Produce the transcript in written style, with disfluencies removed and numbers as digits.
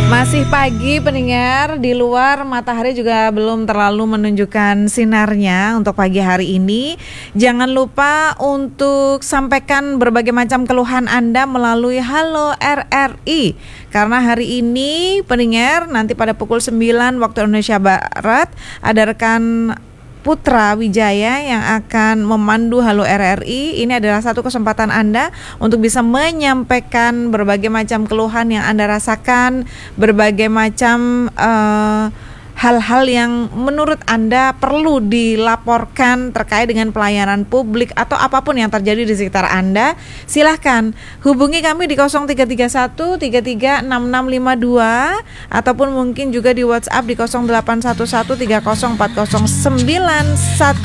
Masih pagi pendengar, di luar matahari juga belum terlalu menunjukkan sinarnya untuk pagi hari ini. Jangan lupa untuk sampaikan berbagai macam keluhan Anda melalui Halo RRI. Karena hari ini pendengar, nanti pada pukul 9 waktu Indonesia Barat ada rekan Putra Wijaya yang akan memandu Halo RRI. Ini adalah satu kesempatan Anda untuk bisa menyampaikan berbagai macam keluhan yang Anda rasakan, berbagai macam hal-hal yang menurut Anda perlu dilaporkan terkait dengan pelayanan publik atau apapun yang terjadi di sekitar Anda. Silahkan hubungi kami di 0331 336652 ataupun mungkin juga di WhatsApp di 0811 3040 919.